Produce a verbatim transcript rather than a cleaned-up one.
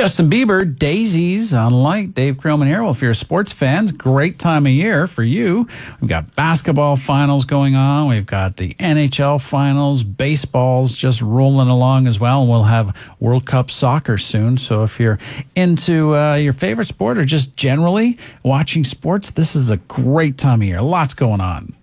Justin Bieber, Daisies on Light. Dave Creelman here. Well, if you're a sports fan, great time of year for you. We've got basketball finals going on. We've got the N H L finals. Baseball's just rolling along as well. And we'll have World Cup soccer soon. So if you're into uh, your favorite sport or just generally watching sports, this is a great time of year. Lots going on.